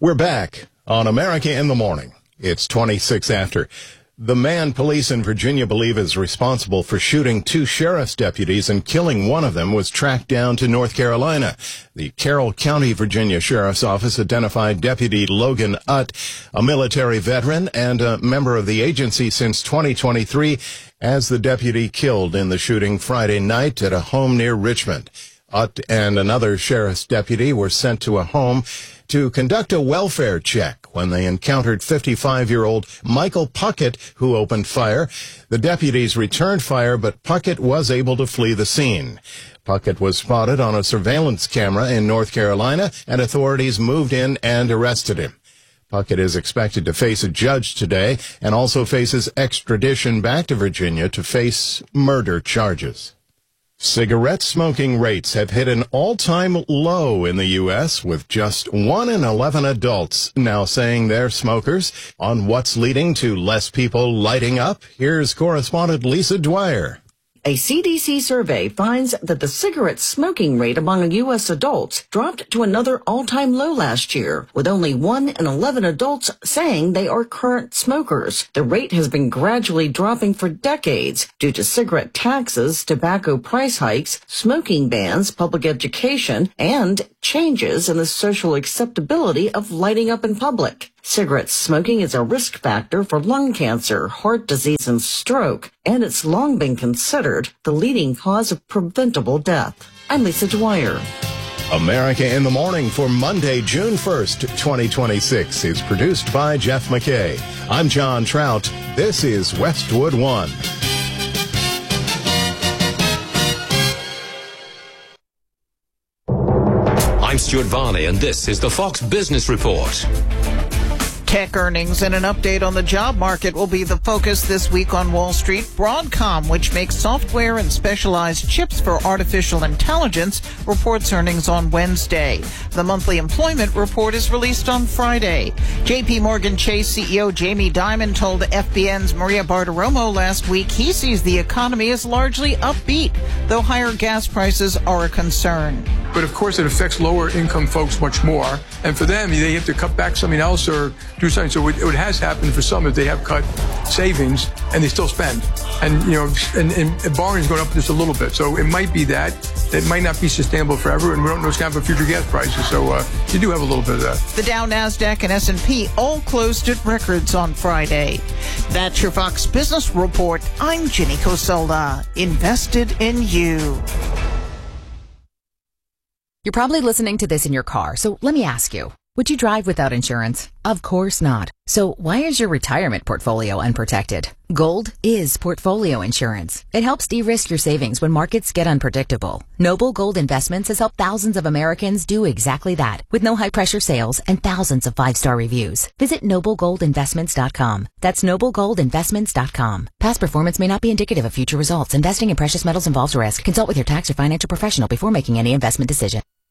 We're back on America in the Morning. It's 26 after. The man police in Virginia believe is responsible for shooting two sheriff's deputies and killing one of them was tracked down to North Carolina. The Carroll County, Virginia Sheriff's Office identified Deputy Logan Utt, a military veteran and a member of the agency since 2023, as the deputy killed in the shooting Friday night at a home near Richmond. Utt and another sheriff's deputy were sent to a home to conduct a welfare check when they encountered 55-year-old Michael Puckett, who opened fire. The deputies returned fire, but Puckett was able to flee the scene. Puckett was spotted on a surveillance camera in North Carolina, and authorities moved in and arrested him. Puckett is expected to face a judge today and also faces extradition back to Virginia to face murder charges. Cigarette smoking rates have hit an all-time low in the U.S., with just 1 in 11 adults now saying they're smokers. On what's leading to less people lighting up, here's correspondent Lisa Dwyer. A CDC survey finds that the cigarette smoking rate among U.S. adults dropped to another all-time low last year, with only 1 in 11 adults saying they are current smokers. The rate has been gradually dropping for decades due to cigarette taxes, tobacco price hikes, smoking bans, public education, and changes in the social acceptability of lighting up in public. Cigarette smoking is a risk factor for lung cancer, heart disease, and stroke, and it's long been considered the leading cause of preventable death. I'm Lisa Dwyer. America in the Morning for Monday, June 1st, 2026 is produced by Jeff McKay. I'm John Trout. This is Westwood One. I'm Stuart Varney, and this is the Fox Business Report. Tech earnings and an update on the job market will be the focus this week on Wall Street. Broadcom, which makes software and specialized chips for artificial intelligence, reports earnings on Wednesday. The monthly employment report is released on Friday. JP Morgan Chase CEO Jamie Dimon told FBN's Maria Bartiromo last week he sees the economy as largely upbeat, though higher gas prices are a concern. But of course, it affects lower income folks much more. And for them, they have to cut back something else or do something. So it has happened for some that they have cut savings and they still spend. And, and borrowing is going up just a little bit. So it might be that. It might not be sustainable forever. And we don't know what's going to happen with future gas prices. So you do have a little bit of that. The Dow, NASDAQ, and S&P all closed at records on Friday. That's your Fox Business Report. I'm Ginny Cosola. Invested in you. You're probably listening to this in your car, so let me ask you, would you drive without insurance? Of course not. So why is your retirement portfolio unprotected? Gold is portfolio insurance. It helps de-risk your savings when markets get unpredictable. Noble Gold Investments has helped thousands of Americans do exactly that, with no high-pressure sales and thousands of 5-star reviews. Visit noblegoldinvestments.com. That's noblegoldinvestments.com. Past performance may not be indicative of future results. Investing in precious metals involves risk. Consult with your tax or financial professional before making any investment decision.